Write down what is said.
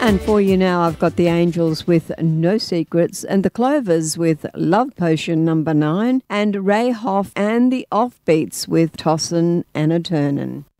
And for you now, I've got the Angels with No Secrets and the Clovers with Love Potion number 9 and Ray Hoff and the Offbeats with Tossin' and a Turnin'.